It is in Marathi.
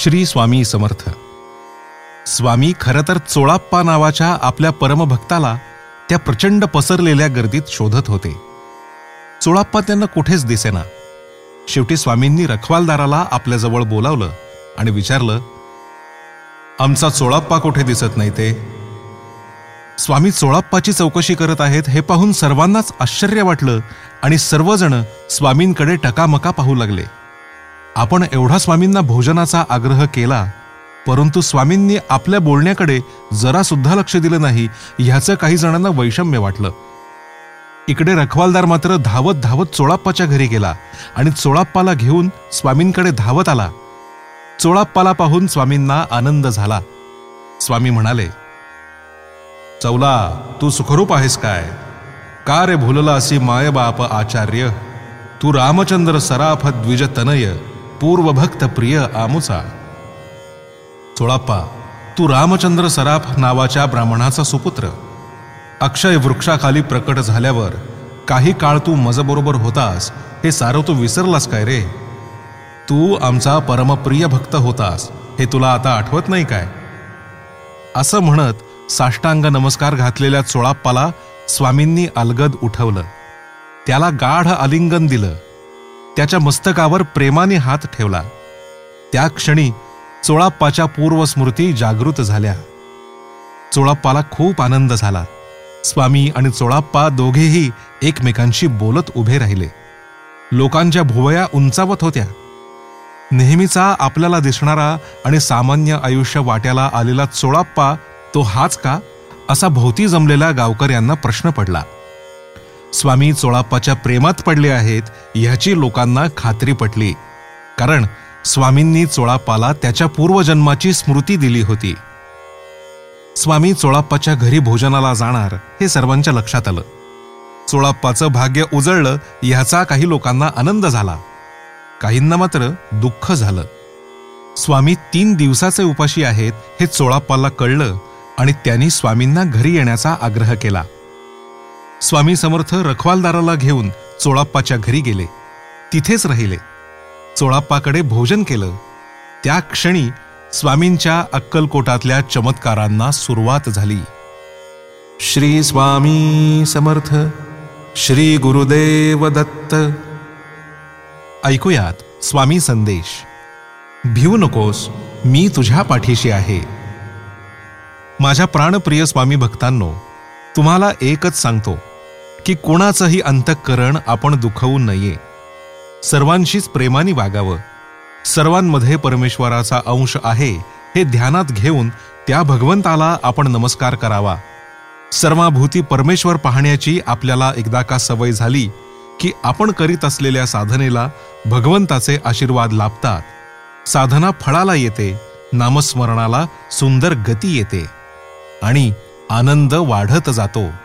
श्री स्वामी समर्थ. स्वामी खरं तर चोळाप्पा नावाच्या आपल्या परमभक्ताला त्या प्रचंड पसरलेल्या गर्दीत शोधत होते. चोळाप्पा त्यांना कुठेच दिसेना. शेवटी स्वामींनी रखवालदाराला आपल्याजवळ बोलावलं आणि विचारलं, आमचा चोळाप्पा कुठे दिसत नाही ते? स्वामी चोळाप्पाची चौकशी करत आहेत हे पाहून सर्वांनाच आश्चर्य वाटलं आणि सर्वजण स्वामींकडे टकामका पाहू लागले. आपण एवढा स्वामींना भोजनाचा आग्रह केला, परंतु स्वामींनी आपल्या बोलण्याकडे जरा सुद्धा लक्ष दिलं नाही, ह्याचं काही जणांना वैषम्य वाटलं. इकडे रखवालदार मात्र धावत धावत चोळाप्पाच्या घरी गेला आणि चोळाप्पाला घेऊन स्वामींकडे धावत आला. चोळाप्पाला पाहून स्वामींना आनंद झाला. स्वामी म्हणाले, चौला, तू सुखरूप आहेस काय? का रे भुलला असी माय बाप आचार्य? तू रामचंद्र सराफ द्विज तनय, पूर्वभक्त प्रिय आमुचा. चोळाप्पा, तू रामचंद्र सराफ नावाच्या ब्राह्मणाचा सुपुत्र. अक्षय वृक्षाखाली प्रकट झाल्यावर काही काळ तू मजबरोबर होतास, हे सारं तू विसरलास काय रे? तू आमचा परमप्रिय भक्त होतास, हे तुला आता आठवत नाही काय? असं म्हणत साष्टांग नमस्कार घातलेल्या चोळाप्पाला स्वामींनी अलगद उठवलं. त्याला गाढ आलिंगन दिलं. त्याच्या मस्तकावर प्रेमाने हात ठेवला. त्या क्षणी चोळाप्पाच्या पूर्वस्मृती जागृत झाल्या. चोळाप्पाला खूप आनंद झाला. स्वामी आणि चोळाप्पा दोघेही एकमेकांशी बोलत उभे राहिले. लोकांच्या भुवया उंचावत होत्या. नेहमीचा आपल्याला दिसणारा आणि सामान्य आयुष्य वाट्याला आलेला चोळाप्पा तो हाच का, असा भोवती जमलेल्या गावकऱ्यांना प्रश्न पडला. स्वामी चोळाप्पाच्या प्रेमात पडले आहेत ह्याची लोकांना खात्री पटली, कारण स्वामींनी चोळाप्पाला त्याच्या पूर्वजन्माची स्मृती दिली होती. स्वामी चोळाप्पाच्या घरी भोजनाला जाणार हे सर्वांच्या लक्षात आलं. चोळाप्पाचं भाग्य उजळलं ह्याचा काही लोकांना आनंद झाला, काहींना मात्र दुःख झालं. स्वामी 3 दिवसाचे उपाशी आहेत हे चोळाप्पाला कळलं आणि त्यांनी स्वामींना घरी येण्याचा आग्रह केला. स्वामी समर्थ रखवालदाराला घेऊन चोळाप्पाच्या घरी गेले. तिथेच राहिले. चोळाप्पाकडे भोजन केलं. त्या क्षणी स्वामींच्या अक्कलकोटातल्या चमत्कारांना सुरुवात झाली. श्री स्वामी समर्थ. श्री गुरुदेव दत्त. ऐकूयात स्वामी संदेश. भिवू नकोस, मी तुझ्या पाठीशी आहे. माझ्या प्राणप्रिय स्वामी भक्तांनो, तुम्हाला एकच सांगतो की कोणाचंही अंतःकरण आपण दुखवू नये. सर्वांशीच प्रेमाने वागावं. सर्वांमध्ये परमेश्वराचा अंश आहे हे ध्यानात घेऊन त्या भगवंताला आपण नमस्कार करावा. सर्वाभूती परमेश्वर पाहण्याची आपल्याला एकदा का सवय झाली की आपण करीत असलेल्या साधनेला भगवंताचे आशीर्वाद लाभतात. साधना फळाला येते, नामस्मरणाला सुंदर गती येते आणि आनंद वाढत जातो.